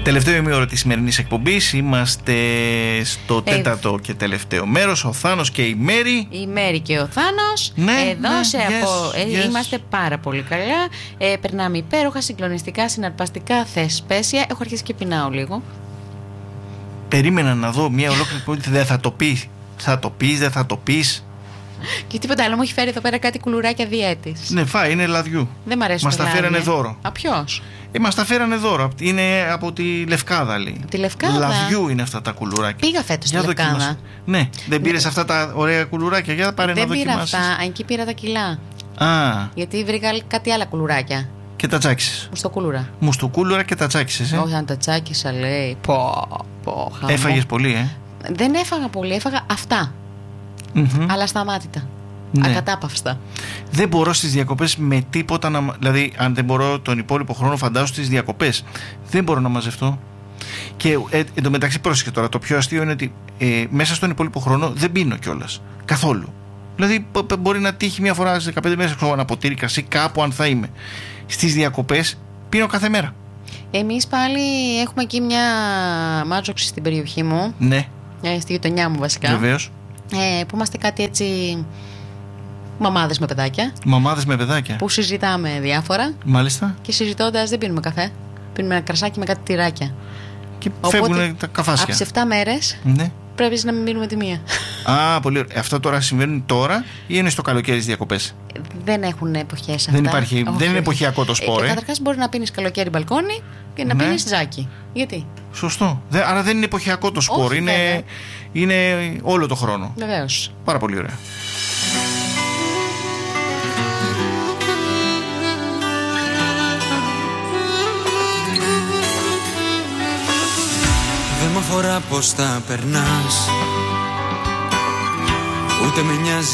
Τελευταίο ημίωρο της σημερινής εκπομπής. Είμαστε στο τέταρτο και τελευταίο μέρος. Ο Θάνος και η Μέρη. Η Μέρη και ο Θάνος. Είμαστε πάρα πολύ καλά. Περνάμε υπέροχα, συγκλονιστικά, συναρπαστικά, θεσπέσια. Έχω αρχίσει και πεινάω λίγο. Περίμενα να δω μια ολόκληρη εκπομπή. Δεν θα το πεις. Θα το πεις, δεν θα το πεις. Και τίποτα άλλο. Μου έχει φέρει εδώ πέρα κάτι κουλουράκια διέτης. Ναι, φάει, είναι λαδιού. Δεν μ' αρέσει. Μας τα φέρανε δώρο. Α, ποιος? Μας τα φέρανε δώρο. Είναι από τη Λευκάδα, λέει. Τη Λευκάδα. Λαδιού είναι αυτά τα κουλουράκια. Πήγα φέτος στη Λευκάδα. Ναι, δεν πήρες αυτά τα ωραία κουλουράκια? Για πάρε να δοκιμάσεις. Δεν πήρα αυτά, εκεί πήρα τα κιλά. Α. Γιατί βρήκα κάτι άλλα κουλουράκια. Και τα τσάκισες? Μουστοκούλουρα. Μουστοκούλουρα και τα τσάκισες, Όχι, αν τα τσάκισα, λέει. Έφαγες πολύ, Δεν έφαγα πολύ, έφαγα αυτά. Αλλά σταμάτητα. Ναι. Ακατάπαυστα. Δεν μπορώ στις διακοπές με τίποτα να. Δηλαδή, αν δεν μπορώ τον υπόλοιπο χρόνο, φαντάζομαι στις διακοπές. Δεν μπορώ να μαζευτώ. Και εντωμεταξύ, πρόσεχε τώρα, το πιο αστείο είναι ότι μέσα στον υπόλοιπο χρόνο δεν πίνω κιόλας. Καθόλου. Δηλαδή, μπορεί να τύχει μια φορά στις 15 μέρες ένα ποτήρι κρασί κάπου, αν θα είμαι. Στις διακοπές πίνω κάθε μέρα. Εμείς πάλι έχουμε εκεί μια μάτζοξη στην περιοχή μου. Ναι. Στη γειτονιά μου βασικά. Βεβαίως. Που είμαστε κάτι έτσι. Μαμάδες με παιδάκια. Μαμάδες με παιδάκια. Που συζητάμε διάφορα. Μάλιστα. Και συζητώντας δεν πίνουμε καφέ. Πίνουμε ένα κρασάκι με κάτι τυράκια. Και φεύγουν τα καφάσια. Από τις 7 μέρες ναι. πρέπει να μην μείνουμε τη μία. Α, πολύ ωραία. Αυτό τώρα συμβαίνει τώρα ή είναι στο καλοκαίρι στις διακοπές? Δεν έχουν εποχές αυτά. Δεν υπάρχει, δεν είναι εποχιακό το σπορ. Καταρχάς μπορεί να πίνεις καλοκαίρι μπαλκόνι και να πίνεις τζάκι. Γιατί? Σωστό. Άρα δεν είναι εποχιακό το σπορ. Είναι όλο το χρόνο. Βεβαίως. Πάρα πολύ ωραία. Δεν μ' αφορά πως τα περνάς, ούτε με νοιάζει